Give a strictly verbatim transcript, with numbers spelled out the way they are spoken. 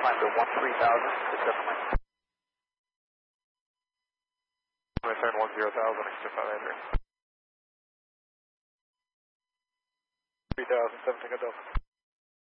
climb to one three thousand, accept my. Turn one zero thousand, accept five eight three. three thousand, seven, take a Delta.